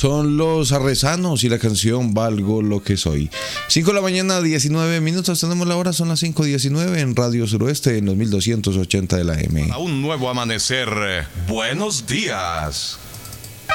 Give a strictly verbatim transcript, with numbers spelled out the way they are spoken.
Son los Arrezanos y la canción Valgo lo que soy. cinco de la mañana, diecinueve minutos. Tenemos la hora, son las cinco diecinueve en Radio Suroeste en los mil doscientos ochenta de la M. A un nuevo amanecer. Buenos días.